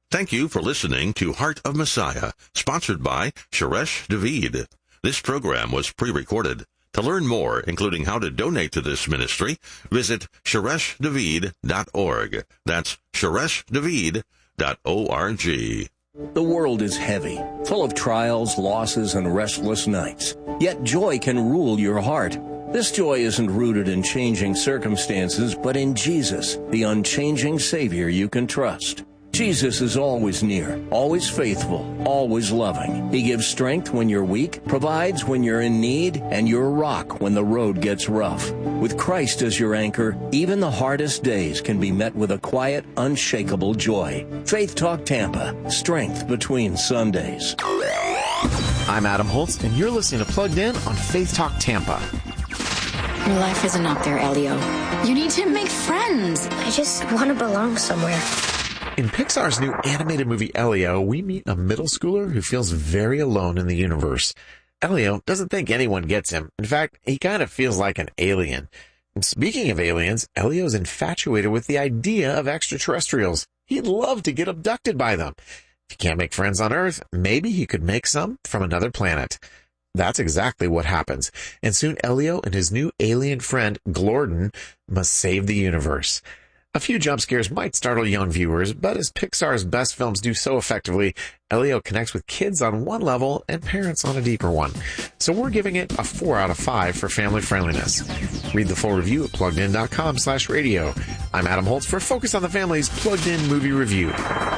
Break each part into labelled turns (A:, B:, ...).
A: Thank you for listening to Heart of Messiah, sponsored by Shoresh David. This program was pre-recorded. To learn more, including how to donate to this ministry, visit ShoreshDavid.org. That's ShoreshDavid.org.
B: The world is heavy, full of trials, losses, and restless nights. Yet joy can rule your heart. This joy isn't rooted in changing circumstances, but in Jesus, the unchanging Savior you can trust. Jesus is always near, always faithful, always loving. He gives strength when you're weak, provides when you're in need, and you're a rock when the road gets rough. With Christ as your anchor, even the hardest days can be met with a quiet, unshakable joy. Faith Talk Tampa, strength between Sundays.
C: I'm Adam Holtz, and you're listening to Plugged In on Faith Talk Tampa.
D: Your life isn't up there, Elio. You need to make friends.
E: I just want to belong somewhere.
C: In Pixar's new animated movie Elio, we meet a middle schooler who feels very alone in the universe. Elio doesn't think anyone gets him. In fact, he kind of feels like an alien. And speaking of aliens, Elio's infatuated with the idea of extraterrestrials. He'd love to get abducted by them. If he can't make friends on Earth, maybe he could make some from another planet. That's exactly what happens. And soon Elio and his new alien friend, Glorden, must save the universe. A few jump scares might startle young viewers, but as Pixar's best films do so effectively, Elio connects with kids on one level and parents on a deeper one. So we're giving it a 4 out of 5 for family friendliness. Read the full review at pluggedin.com/radio. I'm Adam Holtz for Focus on the Family's Plugged In Movie Review.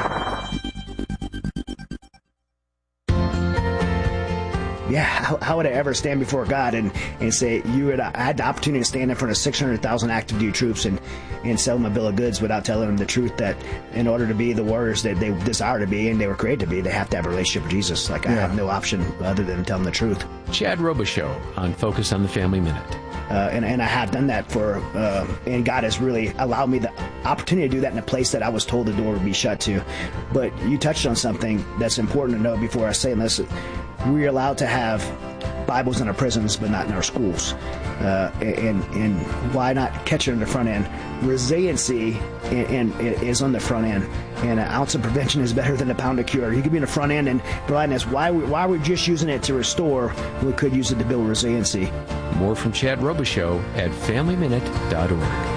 F: Yeah, how would I ever stand before God and say, I had the opportunity to stand in front of 600,000 active duty troops and sell them a bill of goods without telling them the truth that in order to be the warriors that they desire to be and they were created to be, they have to have a relationship with Jesus. I have no option other than telling the truth.
G: Chad Robichaux on Focus on the Family Minute.
F: And I have done that and God has really allowed me the opportunity to do that in a place that I was told the door would be shut to. But you touched on something that's important to know before I say this. We're allowed to have Bibles in our prisons, but not in our schools. And why not catch it on the front end? Resiliency is on the front end, and an ounce of prevention is better than a pound of cure. You could be in the front end and providing us why we're just using it to restore. We could use it to build resiliency.
G: More from Chad Robichaux at FamilyMinute.org.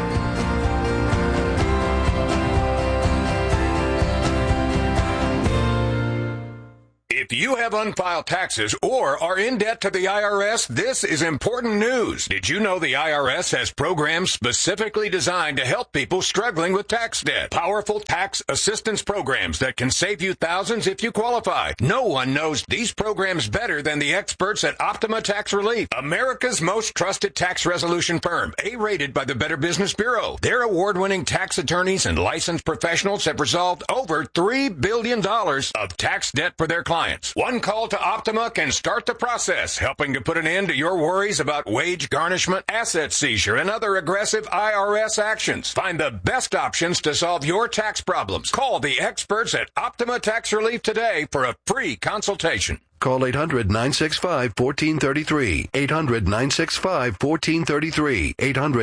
H: If you have unfiled taxes or are in debt to the IRS, this is important news. Did you know the IRS has programs specifically designed to help people struggling with tax debt? Powerful tax assistance programs that can save you thousands if you qualify. No one knows these programs better than the experts at Optima Tax Relief, America's most trusted tax resolution firm, A-rated by the Better Business Bureau. Their award-winning tax attorneys and licensed professionals have resolved over $3 billion of tax debt for their clients. One call to Optima can start the process, helping to put an end to your worries about wage garnishment, asset seizure, and other aggressive IRS actions. Find the best options to solve your tax problems. Call the experts at Optima Tax Relief today for a free consultation.
I: Call 800-965-1433. 800-965-1433.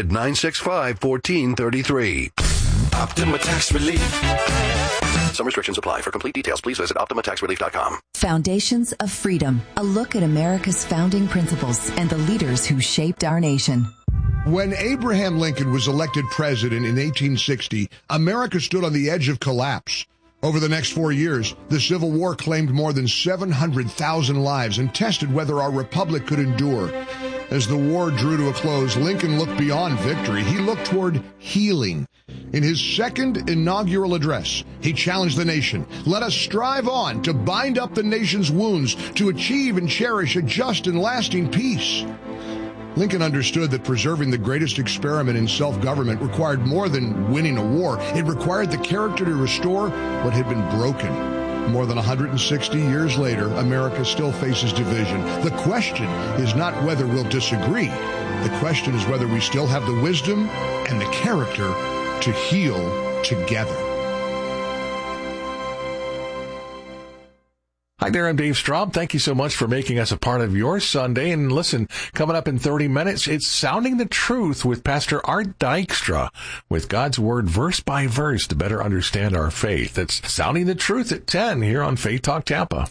I: 800-965-1433.
J: Optima Tax Relief.
I: Some restrictions apply. For complete details, please visit OptimaTaxRelief.com.
K: Foundations of Freedom, a look at America's founding principles and the leaders who shaped our nation.
L: When Abraham Lincoln was elected president in 1860, America stood on the edge of collapse. Over the next 4 years, the Civil War claimed more than 700,000 lives and tested whether our republic could endure. As the war drew to a close, Lincoln looked beyond victory. He looked toward healing. In his second inaugural address, he challenged the nation. Let us strive on to bind up the nation's wounds, to achieve and cherish a just and lasting peace. Lincoln understood that preserving the greatest experiment in self-government required more than winning a war. It required the character to restore what had been broken. More than 160 years later, America still faces division. The question is not whether we'll disagree. The question is whether we still have the wisdom and the character to heal together.
M: Hi there, I'm Dave Straub. Thank you so much for making us a part of your Sunday. And listen, coming up in 30 minutes, it's Sounding the Truth with Pastor Art Dykstra, with God's Word verse by verse to better understand our faith. It's Sounding the Truth at 10 here on Faith Talk Tampa.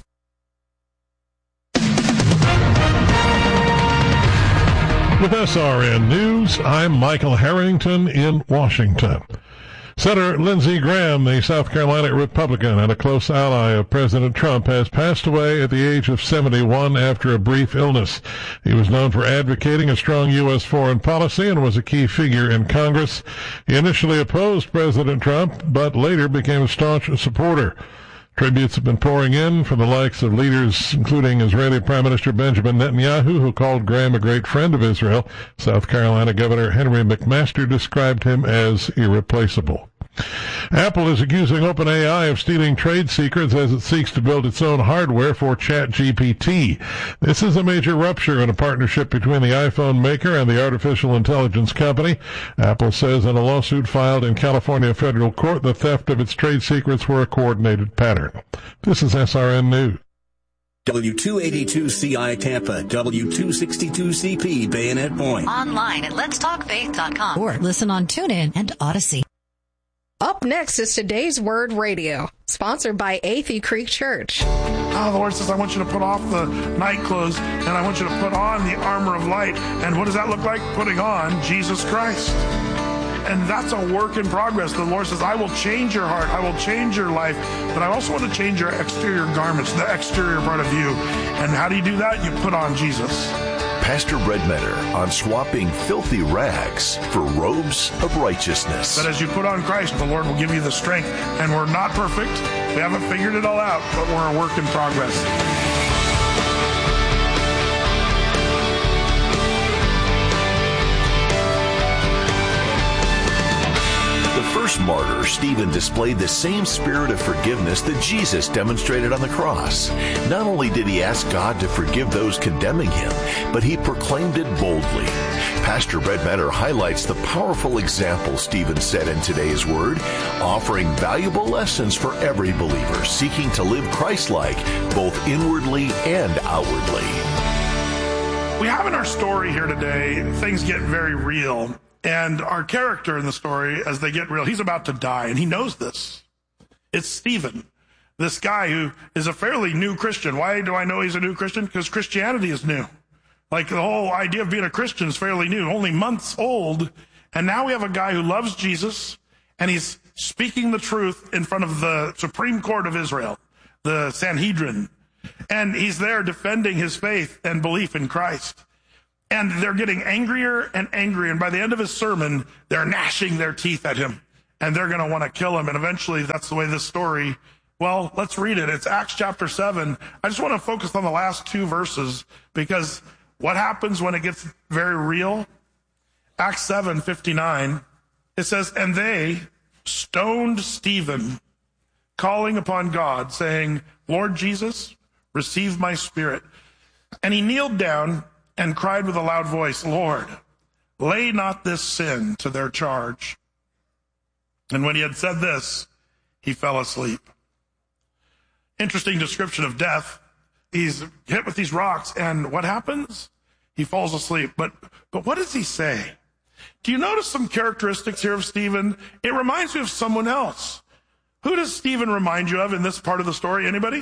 N: With SRN News, I'm Michael Harrington in Washington. Senator Lindsey Graham, the South Carolina Republican and a close ally of President Trump, has passed away at the age of 71 after a brief illness. He was known for advocating a strong U.S. foreign policy and was a key figure in Congress. He initially opposed President Trump, but later became a staunch supporter. Tributes have been pouring in from the likes of leaders including Israeli Prime Minister Benjamin Netanyahu, who called Graham a great friend of Israel. South Carolina Governor Henry McMaster described him as irreplaceable. Apple is accusing OpenAI of stealing trade secrets as it seeks to build its own hardware for ChatGPT. This is a major rupture in a partnership between the iPhone maker and the artificial intelligence company. Apple says in a lawsuit filed in California federal court the theft of its trade secrets were a coordinated pattern. This is SRN News.
B: W282CI Tampa, W262CP Bayonet Point.
O: Online at letstalkfaith.com.
K: Or listen on TuneIn and Odyssey.
P: Up next is Today's Word Radio, sponsored by Athey Creek Church.
Q: The Lord says, I want you to put off the night clothes, and I want you to put on the armor of light. And what does that look like? Putting on Jesus Christ. And that's a work in progress. The Lord says, I will change your heart. I will change your life. But I also want to change your exterior garments, the exterior part of you. And how do you do that? You put on Jesus.
R: Pastor Brett Metter on swapping filthy rags for robes of righteousness.
Q: But as you put on Christ, the Lord will give you the strength. And we're not perfect. We haven't figured it all out, but we're a work in progress.
R: The first martyr, Stephen, displayed the same spirit of forgiveness that Jesus demonstrated on the cross. Not only did he ask God to forgive those condemning him, but he proclaimed it boldly. Pastor Brett Metter highlights the powerful example Stephen set in today's Word, offering valuable lessons for every believer seeking to live Christ-like, both inwardly and outwardly.
Q: We have in our story here today, things get very real. And our character in the story, as they get real, he's about to die, and he knows this. It's Stephen, this guy who is a fairly new Christian. Why do I know he's a new Christian? Because Christianity is new. Like, the whole idea of being a Christian is fairly new, only months old. And now we have a guy who loves Jesus, and he's speaking the truth in front of the Supreme Court of Israel, the Sanhedrin. And he's there defending his faith and belief in Christ. And they're getting angrier and angrier. And by the end of his sermon, they're gnashing their teeth at him. And they're going to want to kill him. And eventually, that's the way this story, well, let's read it. It's Acts chapter 7. I just want to focus on the last two verses, because what happens when it gets very real? Acts 7:59, it says, and they stoned Stephen, calling upon God, saying, Lord Jesus, receive my spirit. And he kneeled down and cried with a loud voice, Lord, lay not this sin to their charge. And when he had said this, he fell asleep. Interesting description of death. He's hit with these rocks, and what happens? He falls asleep. But what does he say? Do you notice some characteristics here of Stephen? It reminds me of someone else. Who does Stephen remind you of in this part of the story? Anybody?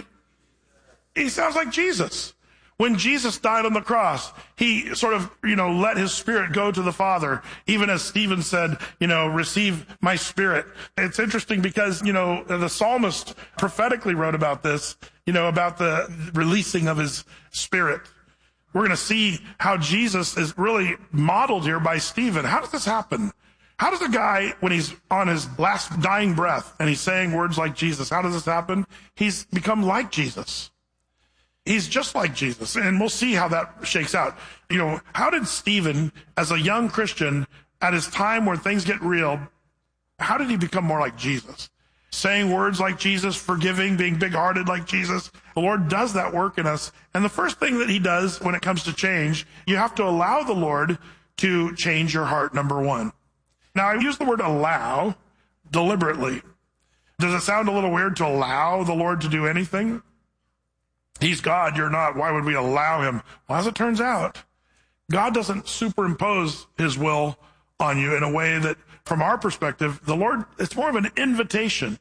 Q: He sounds like Jesus. When Jesus died on the cross, he sort of, let his spirit go to the Father, even as Stephen said, receive my spirit. It's interesting because, the psalmist prophetically wrote about this, about the releasing of his spirit. We're going to see how Jesus is really modeled here by Stephen. How does this happen? How does a guy, when he's on his last dying breath and he's saying words like Jesus, how does this happen? He's become like Jesus. He's just like Jesus, and we'll see how that shakes out. How did Stephen, as a young Christian, at his time where things get real, how did he become more like Jesus? Saying words like Jesus, forgiving, being big-hearted like Jesus. The Lord does that work in us. And the first thing that he does when it comes to change, you have to allow the Lord to change your heart, number one. Now, I use the word allow deliberately. Does it sound a little weird to allow the Lord to do anything? He's God, you're not. Why would we allow him? Well, as it turns out, God doesn't superimpose his will on you in a way that, from our perspective, the Lord, it's more of an invitation.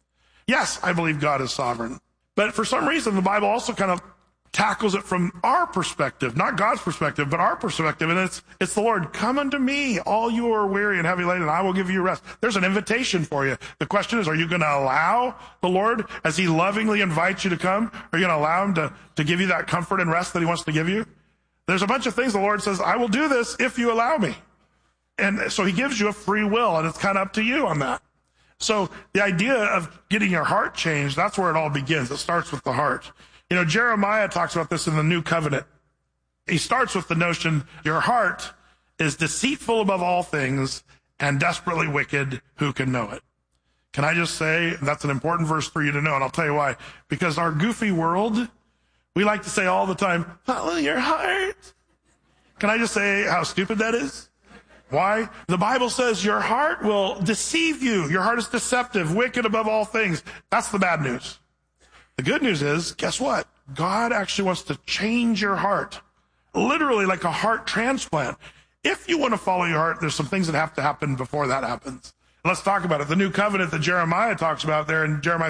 Q: Yes, I believe God is sovereign. But for some reason, the Bible also kind of tackles it from our perspective, not God's perspective, but our perspective. And it's the Lord, come unto me, all you are weary and heavy laden, and I will give you rest. There's an invitation for you. The question is, are you going to allow the Lord, as he lovingly invites you to come, are you going to allow him to give you that comfort and rest that he wants to give you? There's a bunch of things the Lord says, I will do this if you allow me. And so he gives you a free will, and it's kind of up to you on that. So the idea of getting your heart changed, that's where it all begins. It starts with the heart. You know, Jeremiah talks about this in the New Covenant. He starts with the notion, your heart is deceitful above all things and desperately wicked. Who can know it? Can I just say, that's an important verse for you to know, and I'll tell you why. Because our goofy world, we like to say all the time, follow your heart. Can I just say how stupid that is? Why? The Bible says your heart will deceive you. Your heart is deceptive, wicked above all things. That's the bad news. The good news is, guess what? God actually wants to change your heart. Literally like a heart transplant. If you want to follow your heart, there's some things that have to happen before that happens. Let's talk about it. The new covenant that Jeremiah talks about there in Jeremiah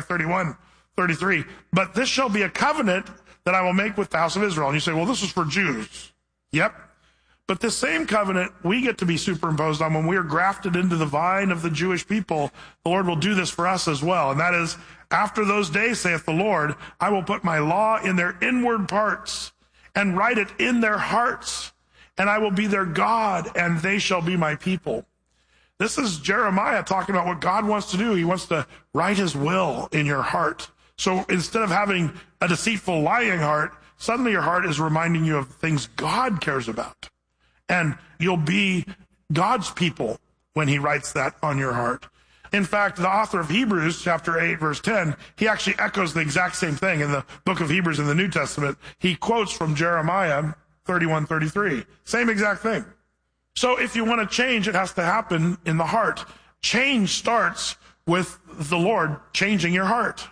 Q: 31:33. But this shall be a covenant that I will make with the house of Israel. And you say, well, this is for Jews. Yep. But this same covenant we get to be superimposed on when we are grafted into the vine of the Jewish people. The Lord will do this for us as well. And that is, after those days, saith the Lord, I will put my law in their inward parts and write it in their hearts. And I will be their God, and they shall be my people. This is Jeremiah talking about what God wants to do. He wants to write his will in your heart. So instead of having a deceitful, lying heart, suddenly your heart is reminding you of things God cares about. And you'll be God's people when he writes that on your heart. In fact, the author of Hebrews, chapter 8, verse 10, he actually echoes the exact same thing in the book of Hebrews in the New Testament. He quotes from Jeremiah 31:33. Same exact thing. So if you want to change, it has to happen in the heart. Change starts with the Lord changing your heart.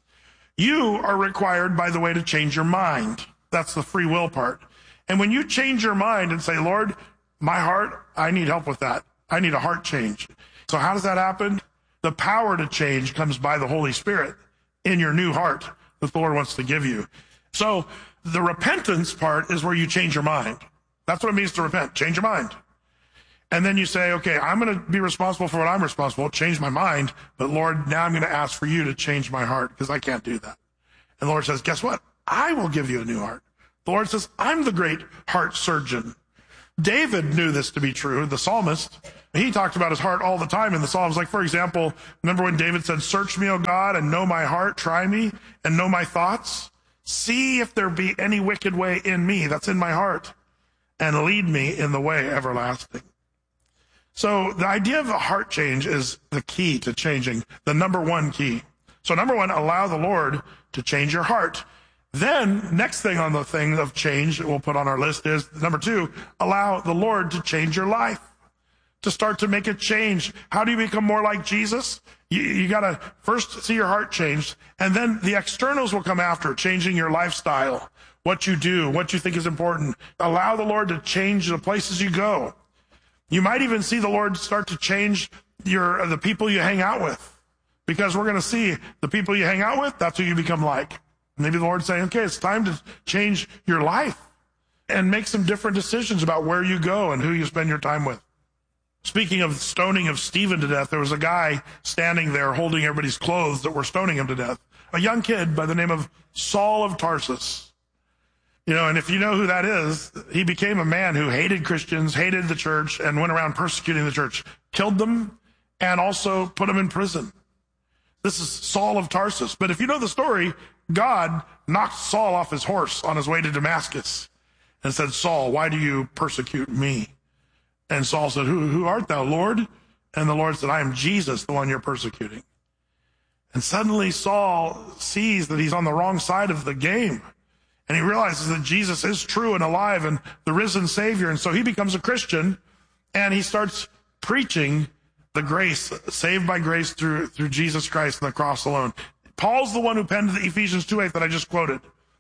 Q: You are required, by the way, to change your mind. That's the free will part. And when you change your mind and say, Lord, my heart, I need help with that. I need a heart change. So how does that happen? The power to change comes by the Holy Spirit in your new heart that the Lord wants to give you. So the repentance part is where you change your mind. That's what it means to repent. Change your mind. And then you say, okay, I'm going to be responsible for what I'm responsible, change my mind. But Lord, now I'm going to ask for you to change my heart because I can't do that. And the Lord says, guess what? I will give you a new heart. The Lord says, I'm the great heart surgeon. David knew this to be true, the psalmist. He talked about his heart all the time in the Psalms. Like, for example, remember when David said, search me, O God, and know my heart, try me, and know my thoughts. See if there be any wicked way in me, that's in my heart, and lead me in the way everlasting. So the idea of a heart change is the key to changing, the number one key. So number one, allow the Lord to change your heart. Then, next thing on the thing of change that we'll put on our list is, number two, allow the Lord to change your life, to start to make a change. How do you become more like Jesus? You got to first see your heart changed, and then the externals will come after, changing your lifestyle, what you do, what you think is important. Allow the Lord to change the places you go. You might even see the Lord start to change the people you hang out with, because we're going to see the people you hang out with, that's who you become like. Maybe the Lord's saying, okay, it's time to change your life and make some different decisions about where you go and who you spend your time with. Speaking of stoning of Stephen to death, there was a guy standing there holding everybody's clothes that were stoning him to death. A young kid by the name of Saul of Tarsus. You know, and if you know who that is, he became a man who hated Christians, hated the church, and went around persecuting the church, killed them, and also put them in prison. This is Saul of Tarsus. But if you know the story, God knocked Saul off his horse on his way to Damascus and said, Saul, why do you persecute me? And Saul said, who art thou, Lord? And the Lord said, I am Jesus, the one you're persecuting. And suddenly Saul sees that he's on the wrong side of the game. And he realizes that Jesus is true and alive and the risen Savior. And so he becomes a Christian, and he starts preaching the grace, saved by grace through Jesus Christ and the cross alone. Paul's the one who penned the Ephesians 2:8 that I just quoted.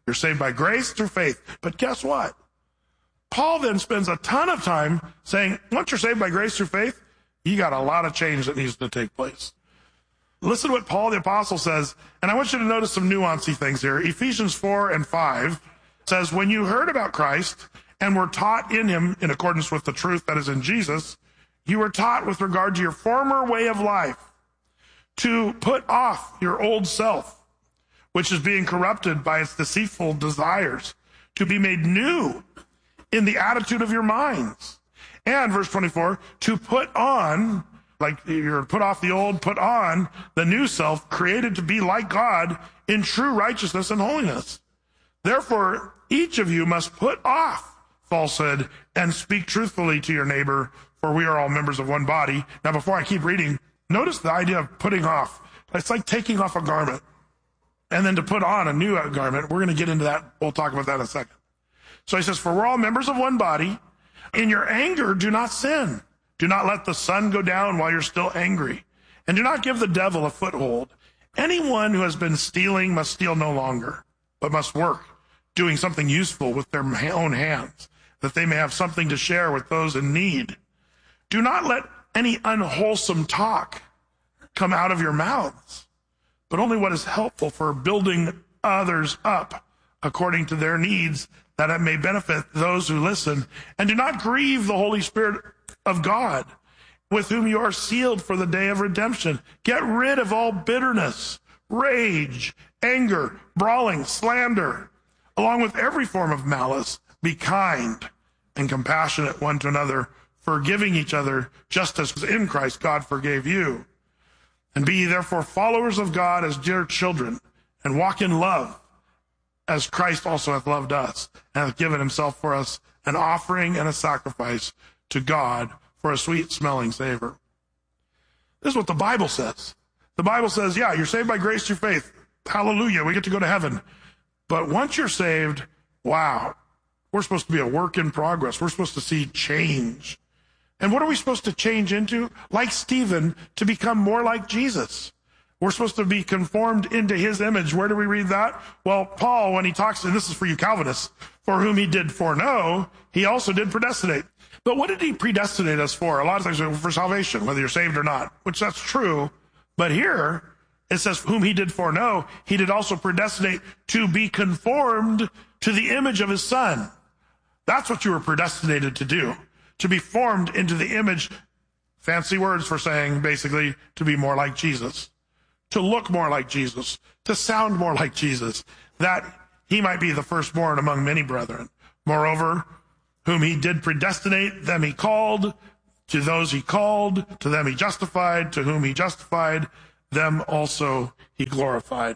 Q: You're saved by grace through faith. But guess what? Paul then spends a ton of time saying, once you're saved by grace through faith, you got a lot of change that needs to take place. Listen to what Paul the Apostle says, and I want you to notice some nuancy things here. Ephesians 4:5 says, when you heard about Christ and were taught in him in accordance with the truth that is in Jesus, you were taught with regard to your former way of life to put off your old self, which is being corrupted by its deceitful desires, to be made new in the attitude of your minds. And verse 24, to put on, like you're put off the old, put on the new self, created to be like God in true righteousness and holiness. Therefore, each of you must put off falsehood and speak truthfully to your neighbor, for we are all members of one body. Now, before I keep reading, notice the idea of putting off. It's like taking off a garment and then to put on a new garment. We're going to get into that. We'll talk about that in a second. So he says, for we're all members of one body. In your anger, do not sin. Do not let the sun go down while you're still angry. And do not give the devil a foothold. Anyone who has been stealing must steal no longer, but must work, doing something useful with their own hands, that they may have something to share with those in need. Do not let any unwholesome talk come out of your mouths, but only what is helpful for building others up according to their needs, that it may benefit those who listen. And do not grieve the Holy Spirit of God, with whom you are sealed for the day of redemption. Get rid of all bitterness, rage, anger, brawling, slander, along with every form of malice. Be kind and compassionate one to another, forgiving each other, just as in Christ God forgave you. And be ye therefore followers of God as dear children, and walk in love, as Christ also hath loved us, and hath given himself for us an offering and a sacrifice to God for a sweet-smelling savor. This is what the Bible says. The Bible says, yeah, you're saved by grace through faith. Hallelujah, we get to go to heaven. But once you're saved, wow, we're supposed to be a work in progress. We're supposed to see change. And what are we supposed to change into? Like Stephen, to become more like Jesus. We're supposed to be conformed into his image. Where do we read that? Well, Paul, when he talks, and this is for you Calvinists, for whom he did foreknow, he also did predestinate. But what did he predestinate us for? A lot of times for salvation, whether you're saved or not, which that's true. But here, it says, whom he did foreknow, he did also predestinate to be conformed to the image of his son. That's what you were predestinated to do, to be formed into the image, fancy words for saying, basically, to be more like Jesus, to look more like Jesus, to sound more like Jesus, that he might be the firstborn among many brethren. Moreover, whom he did predestinate, them he called. To those he called, to them he justified. To whom he justified, them also he glorified.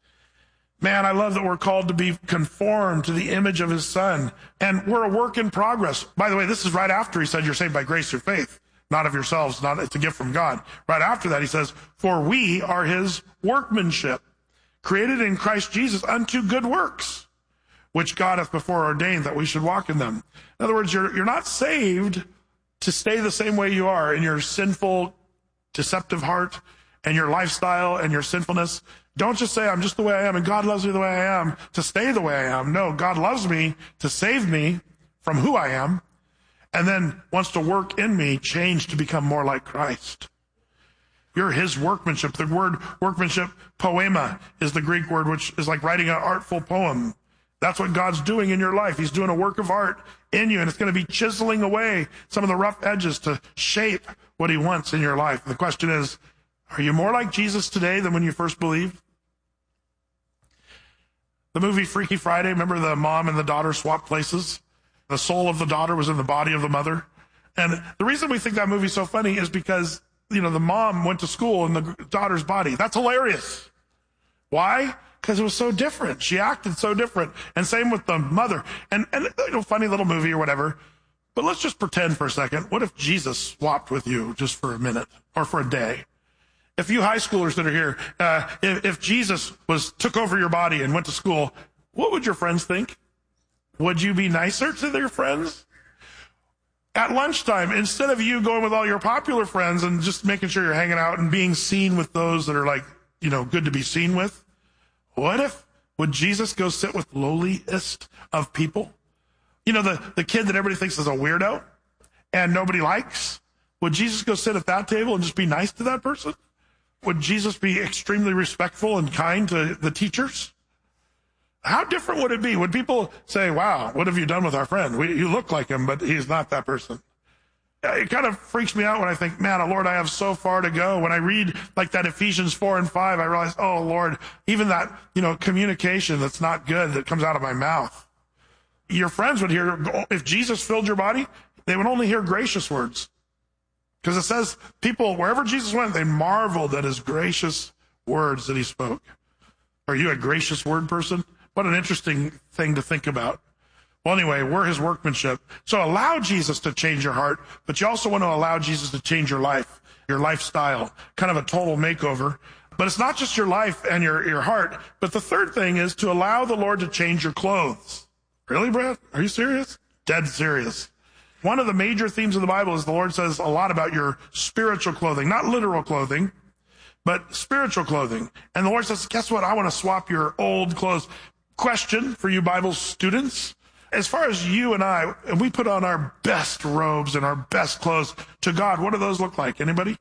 Q: Man, I love that we're called to be conformed to the image of his son. And we're a work in progress. By the way, this is right after he said you're saved by grace through faith, not of yourselves, not it's a gift from God. Right after that, he says, for we are his workmanship, created in Christ Jesus unto good works, which God hath before ordained that we should walk in them. In other words, you're not saved to stay the same way you are in your sinful, deceptive heart and your lifestyle and your sinfulness. Don't just say, I'm just the way I am, and God loves me the way I am, to stay the way I am. No, God loves me to save me from who I am, and then wants to work in me, change to become more like Christ. You're his workmanship. The word workmanship, poema, is the Greek word, which is like writing an artful poem. That's what God's doing in your life. He's doing a work of art in you, and it's going to be chiseling away some of the rough edges to shape what he wants in your life. The question is, are you more like Jesus today than when you first believed? The movie Freaky Friday, remember the mom and the daughter swapped places? The soul of the daughter was in the body of the mother. And the reason we think that movie's so funny is because, the mom went to school in the daughter's body. That's hilarious. Why? Because it was so different. She acted so different. And same with the mother. And funny little movie or whatever. But let's just pretend for a second. What if Jesus swapped with you just for a minute or for a day? If you high schoolers that are here, if Jesus took over your body and went to school, what would your friends think? Would you be nicer to their friends? At lunchtime, instead of you going with all your popular friends and just making sure you're hanging out and being seen with those that are good to be seen with, what if Would Jesus go sit with lowliest of people? You know, the kid that everybody thinks is a weirdo and nobody likes? Would Jesus go sit at that table and just be nice to that person? Would Jesus be extremely respectful and kind to the teachers? How different would it be? Would people say, wow, what have you done with our friend? You look like him, but he's not that person. It kind of freaks me out when I think, man, Lord, I have so far to go. When I read like that Ephesians 4 and 5, I realize, oh, Lord, even that, communication that's not good that comes out of my mouth. Your friends would hear, if Jesus filled your body, they would only hear gracious words. Because it says people, wherever Jesus went, they marveled at his gracious words that he spoke. Are you a gracious word person? What an interesting thing to think about. Well, anyway, we're his workmanship. So allow Jesus to change your heart, but you also want to allow Jesus to change your life, your lifestyle, kind of a total makeover. But it's not just your life and your heart, but the third thing is to allow the Lord to change your clothes. Really, Brad? Are you serious? Dead serious. One of the major themes of the Bible is the Lord says a lot about your spiritual clothing, not literal clothing, but spiritual clothing. And the Lord says, guess what? I want to swap your old clothes. Question for you Bible students. As far as you and I, and we put on our best robes and our best clothes to God, what do those look like? Anybody?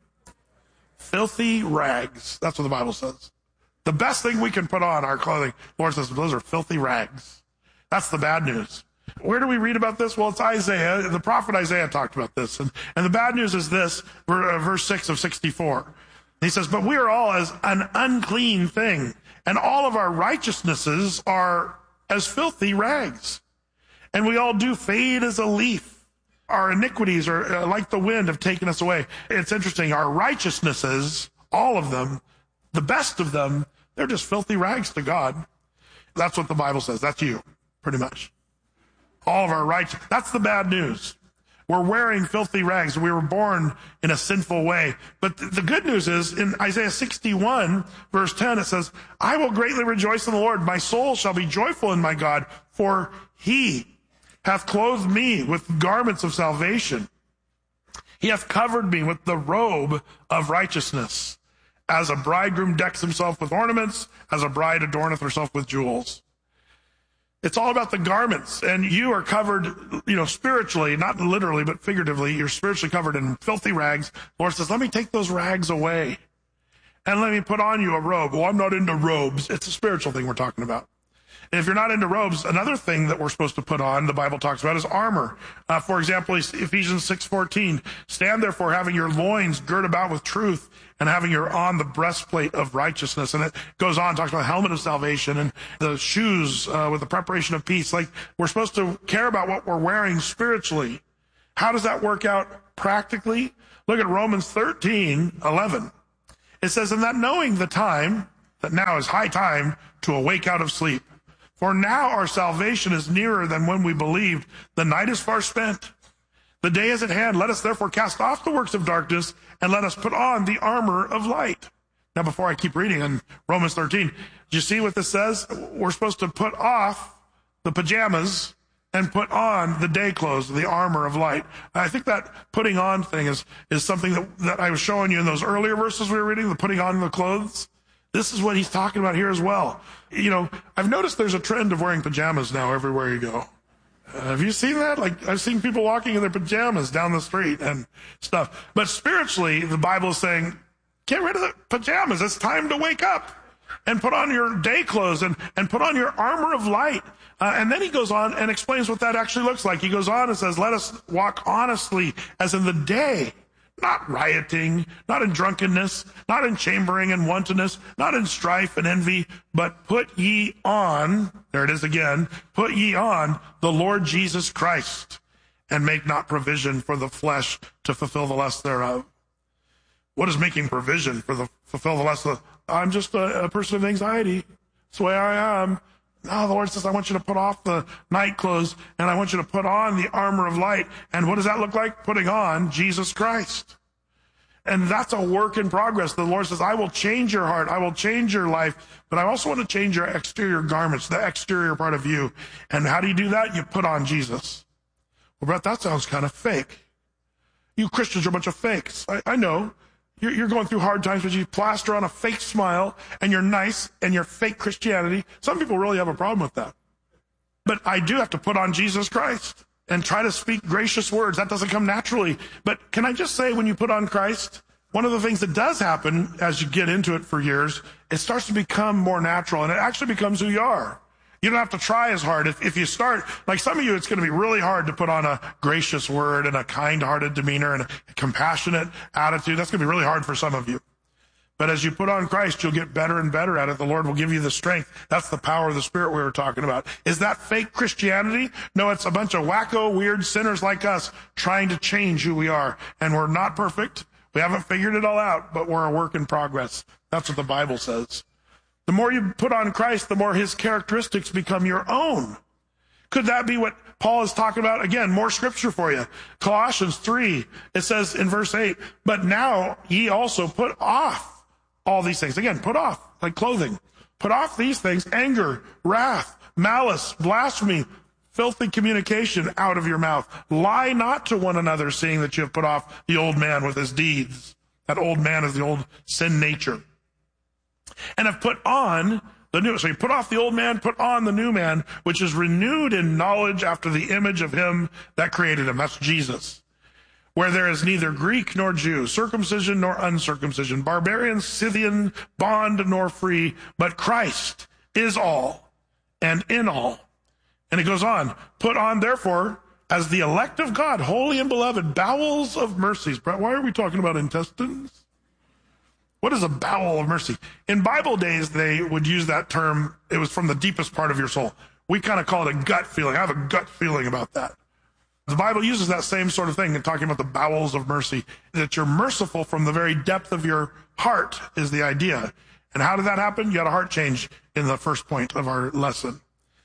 Q: Filthy rags. That's what the Bible says. The best thing we can put on our clothing, the Lord says, those are filthy rags. That's the bad news. Where do we read about this? Well, it's Isaiah. The prophet Isaiah talked about this. And the bad news is this, verse 6 of 64. He says, but we are all as an unclean thing, and all of our righteousnesses are as filthy rags. And we all do fade as a leaf. Our iniquities are like the wind have taken us away. It's interesting. Our righteousnesses, all of them, the best of them, they're just filthy rags to God. That's what the Bible says. That's you, pretty much. All of our righteousness. That's the bad news. We're wearing filthy rags. We were born in a sinful way. But the good news is in Isaiah 61, verse 10, it says, I will greatly rejoice in the Lord. My soul shall be joyful in my God, for he hath clothed me with garments of salvation. He hath covered me with the robe of righteousness. As a bridegroom decks himself with ornaments, as a bride adorneth herself with jewels. It's all about the garments, and you are covered, spiritually, not literally, but figuratively. You're spiritually covered in filthy rags. The Lord says, let me take those rags away, and let me put on you a robe. Well, I'm not into robes. It's a spiritual thing we're talking about. And if you're not into robes, another thing that we're supposed to put on, the Bible talks about, is armor. For example, Ephesians 6:14, stand therefore having your loins girt about with truth, and having on the breastplate of righteousness. And it goes on, talks about the helmet of salvation and the shoes with the preparation of peace. Like, we're supposed to care about what we're wearing spiritually. How does that work out practically? Look at Romans 13:11. It says, and that knowing the time, that now is high time to awake out of sleep. For now our salvation is nearer than when we believed. The night is far spent. The day is at hand. Let us therefore cast off the works of darkness and let us put on the armor of light. Now, before I keep reading in Romans 13, do you see what this says? We're supposed to put off the pajamas and put on the day clothes, the armor of light. I think that putting on thing is something that I was showing you in those earlier verses we were reading, the putting on the clothes. This is what he's talking about here as well. I've noticed there's a trend of wearing pajamas now everywhere you go. Have you seen that? Like, I've seen people walking in their pajamas down the street and stuff. But spiritually, the Bible is saying, get rid of the pajamas. It's time to wake up and put on your day clothes and put on your armor of light. And then he goes on and explains what that actually looks like. He goes on and says, let us walk honestly as in the day. Not rioting, not in drunkenness, not in chambering and wantonness, not in strife and envy, but put ye on, there it is again, put ye on the Lord Jesus Christ, and make not provision for the flesh to fulfill the lust thereof. What is making provision for fulfill the lust? I'm just a person of anxiety. That's the way I am. No, the Lord says, I want you to put off the night clothes, and I want you to put on the armor of light. And what does that look like? Putting on Jesus Christ. And that's a work in progress. The Lord says, I will change your heart. I will change your life. But I also want to change your exterior garments, the exterior part of you. And how do you do that? You put on Jesus. Well, Brett, that sounds kind of fake. You Christians are a bunch of fakes. I know. You're going through hard times, but you plaster on a fake smile and you're nice and you're fake Christianity. Some people really have a problem with that. But I do have to put on Jesus Christ and try to speak gracious words. That doesn't come naturally. But can I just say, when you put on Christ, one of the things that does happen as you get into it for years, it starts to become more natural, and it actually becomes who you are. You don't have to try as hard. If you start, like some of you, it's going to be really hard to put on a gracious word and a kind-hearted demeanor and a compassionate attitude. That's going to be really hard for some of you. But as you put on Christ, you'll get better and better at it. The Lord will give you the strength. That's the power of the Spirit we were talking about. Is that fake Christianity? No, it's a bunch of wacko, weird sinners like us trying to change who we are. And we're not perfect. We haven't figured it all out, but we're a work in progress. That's what the Bible says. The more you put on Christ, the more his characteristics become your own. Could that be what Paul is talking about? Again, more scripture for you. Colossians 3, it says in verse 8, but now ye also put off all these things. Again, put off, like clothing. Put off these things: anger, wrath, malice, blasphemy, filthy communication out of your mouth. Lie not to one another, seeing that you have put off the old man with his deeds. That old man is the old sin nature. And have put on the new. So you put off the old man, put on the new man, which is renewed in knowledge after the image of him that created him. That's Jesus. Where there is neither Greek nor Jew, circumcision nor uncircumcision, barbarian, Scythian, bond nor free, but Christ is all and in all. And it goes on, put on therefore as the elect of God, holy and beloved, bowels of mercies. Brett, why are we talking about intestines? What is a bowel of mercy? In Bible days, they would use that term. It was from the deepest part of your soul. We kind of call it a gut feeling. I have a gut feeling about that. The Bible uses that same sort of thing in talking about the bowels of mercy, that you're merciful from the very depth of your heart is the idea. And how did that happen? You had a heart change in the first point of our lesson.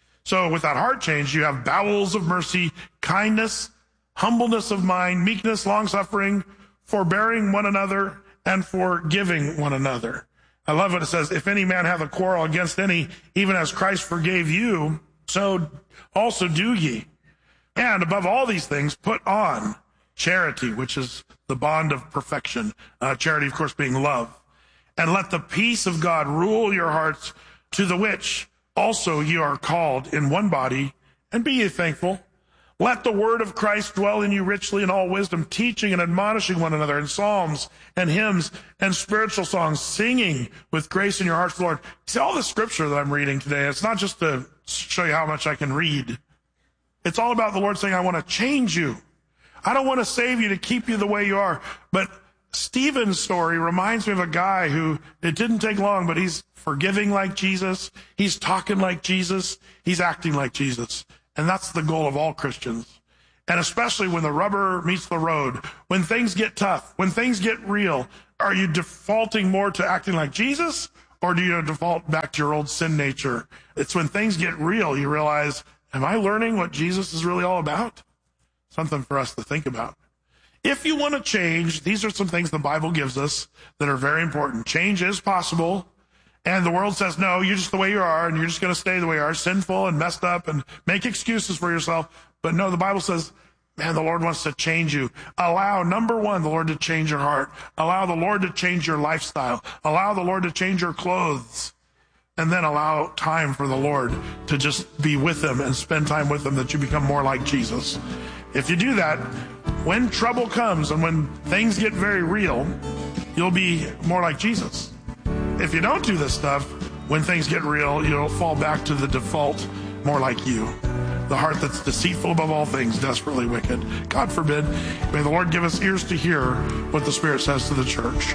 Q: So with that heart change, you have bowels of mercy, kindness, humbleness of mind, meekness, long-suffering, forbearing one another, and forgiving one another. I love what it says, if any man have a quarrel against any, even as Christ forgave you, so also do ye. And above all these things, put on charity, which is the bond of perfection. Charity, of course, being love. And let the peace of God rule your hearts, to the which also ye are called in one body, and be ye thankful. Let the word of Christ dwell in you richly in all wisdom, teaching and admonishing one another in psalms and hymns and spiritual songs, singing with grace in your hearts to the Lord. See, all the scripture that I'm reading today, it's not just to show you how much I can read. It's all about the Lord saying, I want to change you. I don't want to save you to keep you the way you are. But Stephen's story reminds me of a guy who, it didn't take long, but he's forgiving like Jesus. He's talking like Jesus. He's acting like Jesus. And that's the goal of all Christians. And especially when the rubber meets the road, when things get tough, when things get real, are you defaulting more to acting like Jesus, or do you default back to your old sin nature? It's when things get real, you realize, am I learning what Jesus is really all about? Something for us to think about. If you want to change, these are some things the Bible gives us that are very important. Change is possible. And the world says, no, you're just the way you are, and you're just going to stay the way you are, sinful and messed up, and make excuses for yourself. But no, the Bible says, man, the Lord wants to change you. Allow, number one, the Lord to change your heart. Allow the Lord to change your lifestyle. Allow the Lord to change your clothes. And then allow time for the Lord to just be with him and spend time with him, that you become more like Jesus. If you do that, when trouble comes and when things get very real, you'll be more like Jesus. If you don't do this stuff, when things get real, you'll fall back to the default, more like you. The heart that's deceitful above all things, desperately wicked. God forbid. May the Lord give us ears to hear what the Spirit says to the church.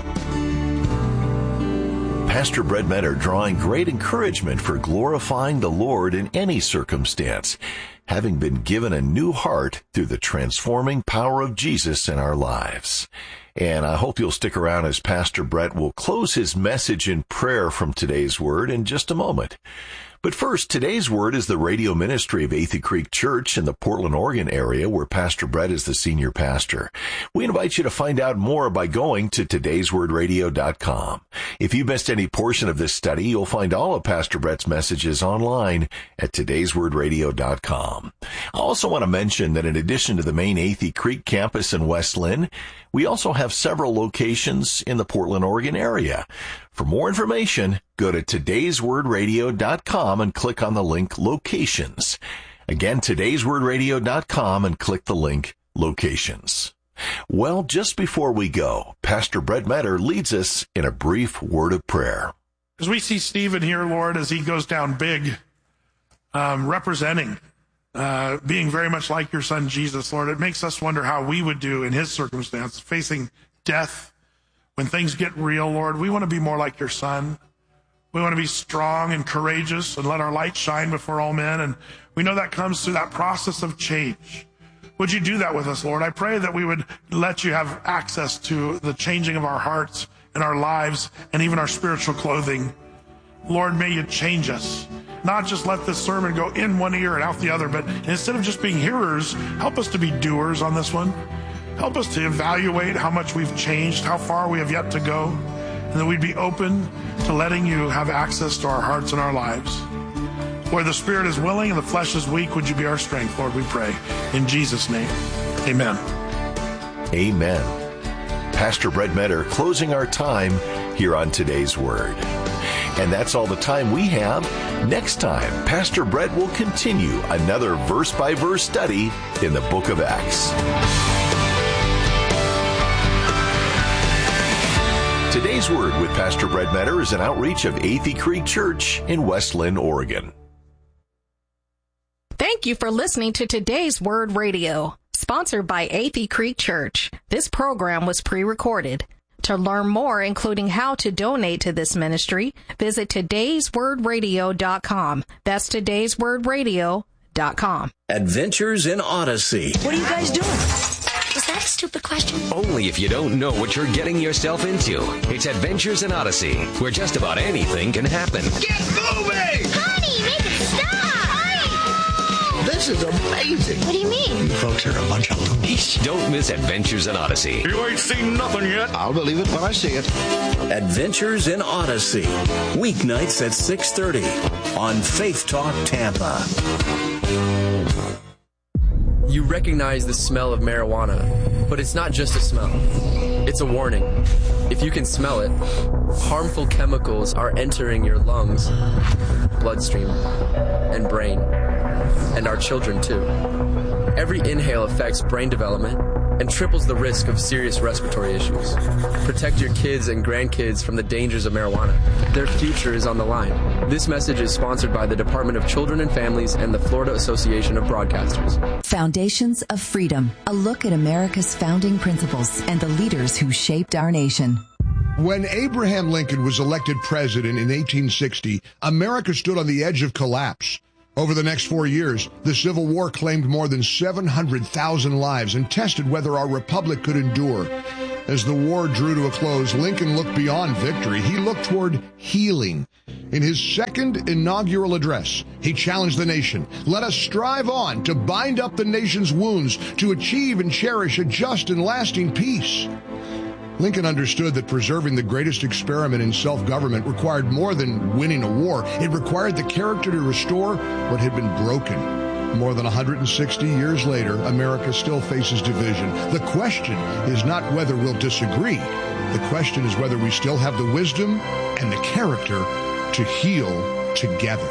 R: Pastor Brett Meador drawing great encouragement for glorifying the Lord in any circumstance, having been given a new heart through the transforming power of Jesus in our lives. And I hope you'll stick around as Pastor Brett will close his message in prayer from today's word in just a moment. But first, today's word is the radio ministry of Athey Creek Church in the Portland, Oregon area, where Pastor Brett is the senior pastor. We invite you to find out more by going to todayswordradio.com. If you missed any portion of this study, you'll find all of Pastor Brett's messages online at todayswordradio.com. I also want to mention that in addition to the main Athey Creek campus in West Linn, we also have several locations in the Portland, Oregon area. For more information, go to todayswordradio.com and click on the link Locations. Again, todayswordradio.com and click the link Locations. Well, just before we go, Pastor Brett Metter leads us in a brief word of prayer.
Q: As we see Stephen here, Lord, as he goes down big, representing, being very much like your son Jesus, Lord, it makes us wonder how we would do in his circumstance, facing death. When things get real, Lord, we want to be more like your son. We want to be strong and courageous and let our light shine before all men. And we know that comes through that process of change. Would you do that with us, Lord? I pray that we would let you have access to the changing of our hearts and our lives and even our spiritual clothing. Lord, may you change us. Not just let this sermon go in one ear and out the other, but instead of just being hearers, help us to be doers on this one. Help us to evaluate how much we've changed, how far we have yet to go, and that we'd be open to letting you have access to our hearts and our lives. Where the spirit is willing and the flesh is weak, would you be our strength, Lord, we pray. In Jesus' name, amen.
R: Amen. Pastor Brett Metter closing our time here on Today's Word. And that's all the time we have. Next time, Pastor Brett will continue another verse-by-verse study in the book of Acts. Today's Word with Pastor Brett Metter is an outreach of Athey Creek Church in West Linn, Oregon.
P: Thank you for listening to Today's Word Radio, sponsored by Athey Creek Church. This program was pre-recorded. To learn more, including how to donate to this ministry, visit todayswordradio.com. That's todayswordradio.com.
B: Adventures in Odyssey.
E: What are you guys doing? Is that a stupid question?
S: Only if you don't know what you're getting yourself into. It's Adventures in Odyssey, where just about anything can happen.
J: Get moving!
E: Honey, make it stop!
J: This is amazing.
E: What do you mean?
J: You folks are a bunch of loonies.
S: Don't miss Adventures in Odyssey.
J: You ain't seen nothing yet. I'll believe it when I see it.
B: Adventures in Odyssey. Weeknights at 6:30 on Faith Talk Tampa.
T: You recognize the smell of marijuana, but it's not just a smell. It's a warning. If you can smell it, harmful chemicals are entering your lungs, bloodstream, and brain, and our children too. Every inhale affects brain development and triples the risk of serious respiratory issues. Protect your kids and grandkids from the dangers of marijuana. Their future is on the line. This message is sponsored by the Department of Children and Families and the Florida Association of Broadcasters.
K: Foundations of Freedom, a look at America's founding principles and the leaders who shaped our nation.
L: When Abraham Lincoln was elected president in 1860, America stood on the edge of collapse. Over the next 4 years, the Civil War claimed more than 700,000 lives and tested whether our republic could endure. As the war drew to a close, Lincoln looked beyond victory. He looked toward healing. In his second inaugural address, he challenged the nation, "Let us strive on to bind up the nation's wounds, to achieve and cherish a just and lasting peace." Lincoln understood that preserving the greatest experiment in self-government required more than winning a war. It required the character to restore what had been broken. More than 160 years later, America still faces division. The question is not whether we'll disagree. The question is whether we still have the wisdom and the character to heal together.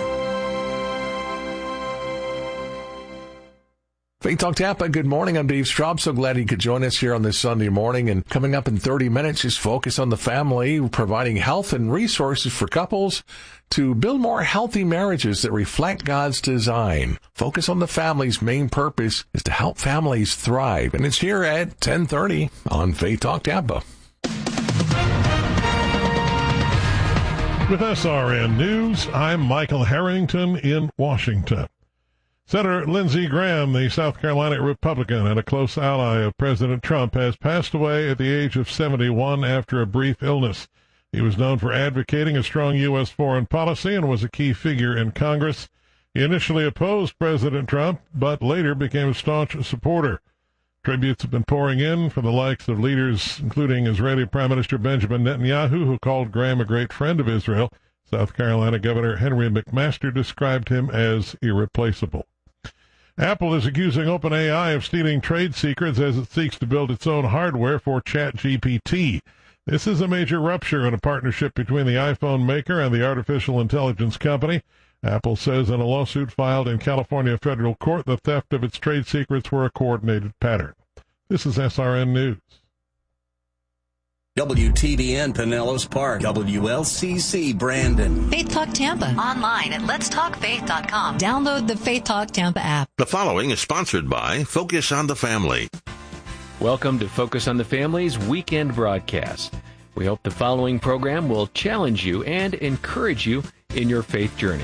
M: Faith Talk Tampa, good morning. I'm Dave Straub. So glad you could join us here on this Sunday morning. And coming up in 30 minutes is Focus on the Family, providing health and resources for couples to build more healthy marriages that reflect God's design. Focus on the Family's main purpose is to help families thrive. And it's here at 10:30 on Faith Talk Tampa.
N: With SRN News, I'm Michael Harrington in Washington. Senator Lindsey Graham, the South Carolina Republican and a close ally of President Trump, has passed away at the age of 71 after a brief illness. He was known for advocating a strong U.S. foreign policy and was a key figure in Congress. He initially opposed President Trump, but later became a staunch supporter. Tributes have been pouring in from the likes of leaders, including Israeli Prime Minister Benjamin Netanyahu, who called Graham a great friend of Israel. South Carolina Governor Henry McMaster described him as irreplaceable. Apple is accusing OpenAI of stealing trade secrets as it seeks to build its own hardware for ChatGPT. This is a major rupture in a partnership between the iPhone maker and the artificial intelligence company. Apple says in a lawsuit filed in California federal court the theft of its trade secrets were a coordinated pattern. This is SRN News.
B: WTBN Pinellas Park, WLCC Brandon.
O: Faith Talk Tampa. Online at letstalkfaith.com. Download the Faith Talk Tampa app.
A: The following is sponsored by Focus on the Family.
G: Welcome to Focus on the Family's weekend broadcast. We hope the following program will challenge you and encourage you in your faith journey.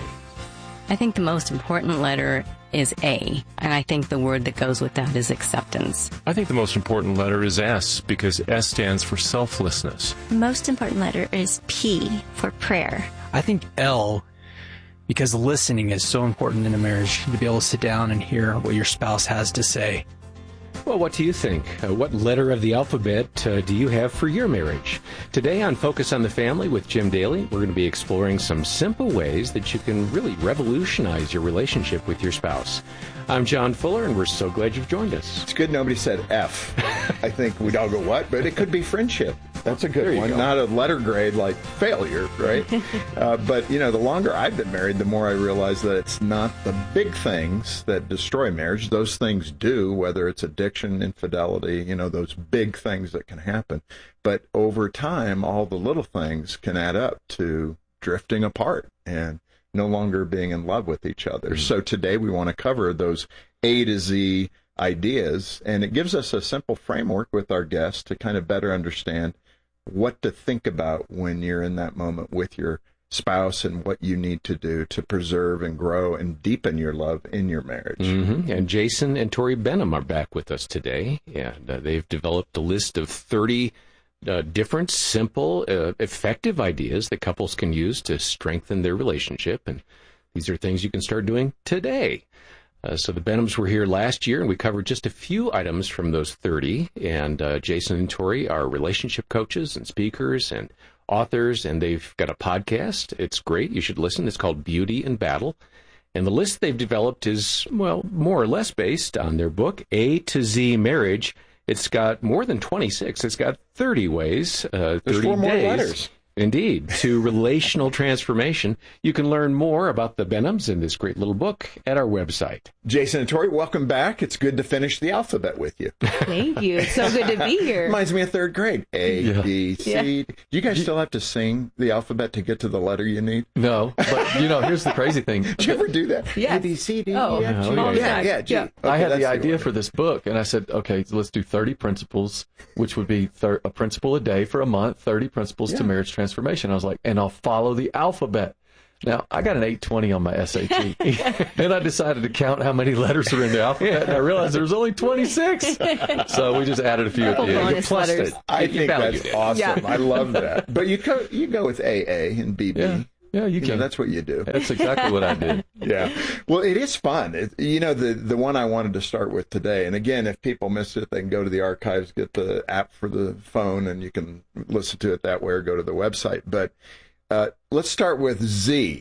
U: I think the most important letter is A, and I think the word that goes with that is acceptance.
V: I think the most important letter is S, because S stands for selflessness.
E: The most important letter is P for prayer.
W: I think L, because listening is so important in a marriage, to be able to sit down and hear what your spouse has to say.
G: Well, what do you think? What letter of the alphabet do you have for your marriage? Today on Focus on the Family with Jim Daly, we're going to be exploring some simple ways that you can really revolutionize your relationship with your spouse. I'm John Fuller, and we're so glad you've joined us.
X: It's good nobody said F. I think we'd all go, what? But it could be friendship. That's a good one. Not a letter grade like failure, right? But, you know, the longer I've been married, the more I realize that it's not the big things that destroy marriage. Those things do, whether it's addiction, infidelity, you know, those big things that can happen. But over time, all the little things can add up to drifting apart and no longer being in love with each other. Mm-hmm. So today we want to cover those A to Z ideas, and it gives us a simple framework with our guests to kind of better understand what to think about when you're in that moment with your spouse and what you need to do to preserve and grow and deepen your love in your marriage.
G: Mm-hmm. And Jason and Tori Benham are back with us today, and they've developed a list of 30 different, simple, effective ideas that couples can use to strengthen their relationship, and these are things you can start doing today. So the Benhams were here last year, and we covered just a few items from those 30, and Jason and Tori are relationship coaches and speakers and authors, and they've got a podcast. It's great. You should listen. It's called Beauty in Battle, and the list they've developed is, well, more or less based on their book, A to Z Marriage. It's got more than 26. It's got 30 ways, 30
X: There's 4 more
G: days.
X: letters.
G: Indeed, to relational transformation. You can learn more about the Benhams in this great little book at our website.
X: Jason and Tori, welcome back. It's good to finish the alphabet with you.
Y: Thank you. It's so good to be here.
X: Reminds me of 3rd grade. A, B, C.
Y: Yeah.
X: Do you guys still have to sing the alphabet to get to the letter you need?
V: No, but, you know, here's the crazy thing.
X: Did you ever do that?
Y: Yes.
X: A, B, C, D,
Y: Oh,
X: E, F, G.
Y: all the time.
X: Yeah, G.
Y: Yeah.
X: Okay,
V: I had
X: that's
V: the idea
X: order.
V: for this book, and I said, okay, so let's do 30 principles, which would be a principle a day for a month, 30 principles to marriage transformation. I was like, and I'll follow the alphabet. Now, I got an 820 on my SAT, and I decided to count how many letters are in the alphabet, and I realized there was only 26. So we just added a few at the end.
Y: Bonus letters.
X: I think that's awesome.
Y: Yeah.
X: I love that. But you go with AA and BB.
V: Yeah, you can.
X: Know, that's what you do.
V: That's exactly what I did.
X: Yeah. Well, it is fun. You know, the one I wanted to start with today, and again, if people miss it, they can go to the archives, get the app for the phone, and you can listen to it that way or go to the website. But let's start with Z.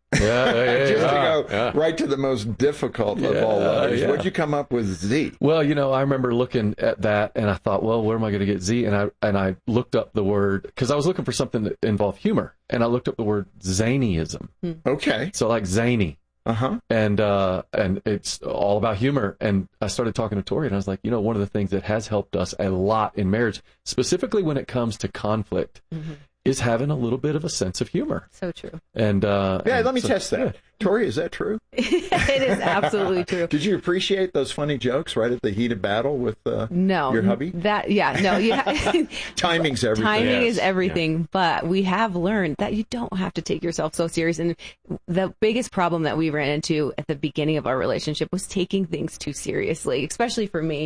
V: Yeah,
X: Just to go right to the most difficult of all letters.
V: Yeah.
X: What'd you come up with Z?
V: Well, you know, I remember looking at that, and I thought, well, where am I going to get Z? And I looked up the word, because I was looking for something that involved humor, and I looked up the word zanyism.
X: Okay.
V: So like zany.
X: Uh-huh.
V: And it's all about humor. And I started talking to Tori, and I was like, you know, one of the things that has helped us a lot in marriage, specifically when it comes to conflict, is having a little bit of a sense of humor.
Y: So true.
X: And let me test that.
V: Yeah.
X: Tori, is that true?
Y: It is absolutely true.
X: Did you appreciate those funny jokes right at the heat of battle with
Y: no,
X: your hubby? Timing's everything.
Y: Timing is everything, but we have learned that you don't have to take yourself so serious. And the biggest problem that we ran into at the beginning of our relationship was taking things too seriously, especially for me.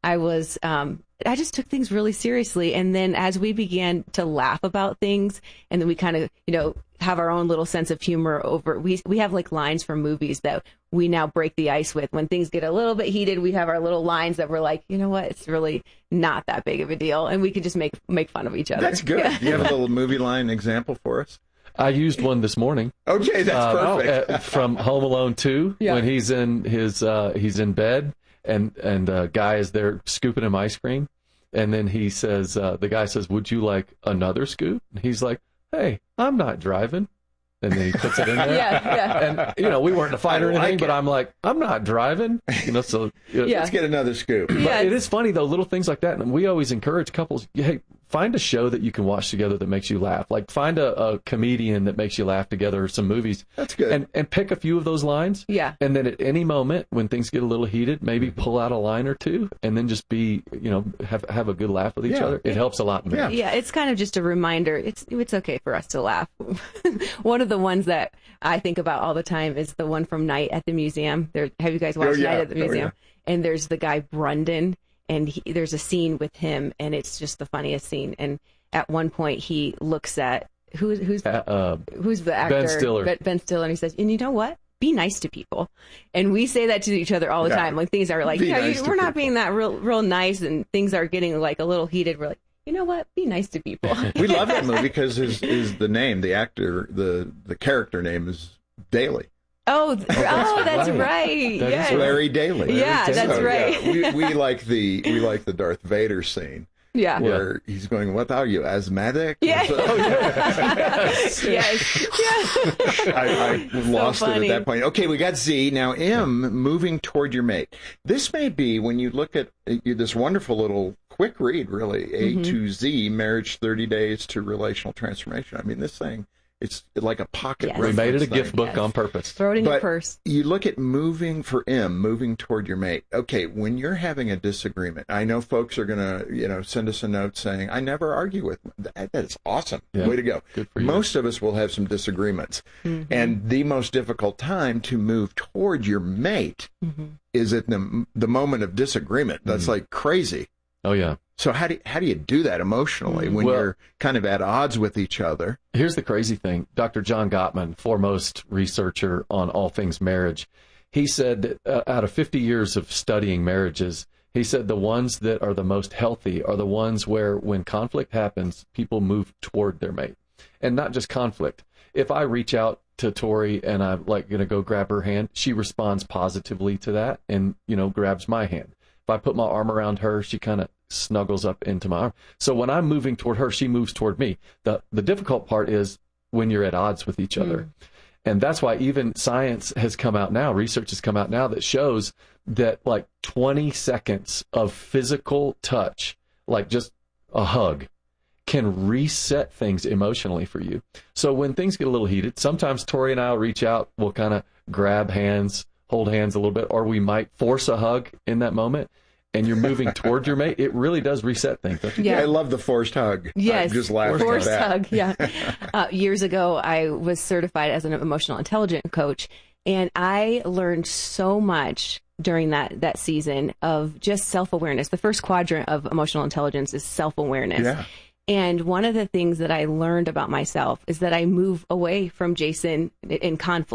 Y: I just took things really seriously. And then as we began to laugh about things, and then we kind of, have our own little sense of humor over, we have like lines from movies that we now break the ice with. When things get a little bit heated, we have our little lines that we're like, you know what, it's really not that big of a deal. And we can just make fun of each other.
X: That's good.
Y: Yeah.
X: Do you have a little movie line example for us?
V: I used one this morning.
X: Okay, that's perfect.
V: From Home Alone 2, when he's in he's in bed and guy is there scooping him ice cream, and then he says, the guy says, "Would you like another scoop?" And he's like, "Hey, I'm not driving." And then he puts it in there.
Y: Yeah.
V: And we weren't in a fight or anything, but I'm like, I'm not driving. So
X: let's get another scoop.
V: But it is funny though, little things like that. And we always encourage couples, hey, find a show that you can watch together that makes you laugh. Like find a comedian that makes you laugh together, or some movies.
X: That's good.
V: And pick a few of those lines.
Y: Yeah.
V: And then at any moment when things get a little heated, maybe pull out a line or two, and then just be, have a good laugh with each other. It helps a lot in marriage.
Y: Yeah, it's kind of just a reminder. It's okay for us to laugh. One of the ones that I think about all the time is the one from Night at the Museum. Have you guys watched Night at the Museum? And there's the guy Brundon, and there's a scene with him, and it's just the funniest scene. And at one point, he looks at who's the actor?
V: Ben Stiller.
Y: Ben Stiller, and he says, "And you know what? Be nice to people." And we say that to each other all the time. Like things are like, we're not being that real nice, and things are getting like a little heated. We're like, you know what? Be nice to people.
X: We love that movie because is the name, the actor, the character name is Daly.
Y: Oh, that's right.
X: That's Larry Daly.
Y: Yeah, that's right.
X: Yeah. We like the Darth Vader scene.
Y: Yeah.
X: Where he's going, "What are you, asthmatic?"
Y: Yeah.
X: Yes. I lost it at that point. Okay, we got Z. Now M, moving toward your mate. This may be, when you look at this wonderful little quick read, really, A to Z, Marriage 30 Days to Relational Transformation. I mean, this thing, it's like a pocket reference.
V: We made it a gift book on purpose.
Y: Throw it in your purse.
X: You look at moving toward your mate. Okay, when you're having a disagreement, I know folks are going to, send us a note saying, "I never argue with them." That's awesome.
V: Yeah.
X: Way to go.
V: Good for you.
X: Most of us will have some disagreements. Mm-hmm. And the most difficult time to move toward your mate is at the moment of disagreement. That's like crazy.
V: Oh, yeah.
X: So how do you do that emotionally when you're kind of at odds with each other?
V: Here's the crazy thing. Dr. John Gottman, foremost researcher on all things marriage, he said that out of 50 years of studying marriages, he said the ones that are the most healthy are the ones where when conflict happens, people move toward their mate. And not just conflict. If I reach out to Tori and I'm like going to go grab her hand, she responds positively to that and, grabs my hand. If I put my arm around her, she kind of snuggles up into my arm. So when I'm moving toward her, she moves toward me. The difficult part is when you're at odds with each other. And that's why even science has come out now, research has come out now that shows that like 20 seconds of physical touch, like just a hug, can reset things emotionally for you. So when things get a little heated, sometimes Tori and I will reach out, we'll kind of grab hands, hold hands a little bit, or we might force a hug in that moment, and you're moving toward your mate. It really does reset things, don't you?
X: Yeah, I love the forced hug.
Y: Yes,
X: I just laughed
Y: forced
X: at that.
Y: hug. Yeah. Years ago, I was certified as an emotional intelligence coach, and I learned so much during that season of just self-awareness. The first quadrant of emotional intelligence is self-awareness.
X: Yeah.
Y: And one of the things that I learned about myself is that I move away from Jason in conflict.